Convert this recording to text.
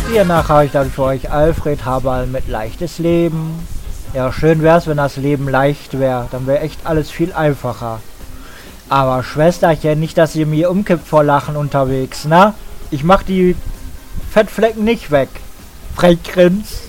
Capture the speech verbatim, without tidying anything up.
Hiernach habe ich dann für euch Alfred Haberl mit Leichtes Leben. Ja, schön wär's, wenn das Leben leicht wäre. Dann wäre echt alles viel einfacher. Aber Schwesterchen, nicht, dass ihr mir umkippt vor Lachen unterwegs, na? Ich mach die Fettflecken nicht weg. Frechgrins.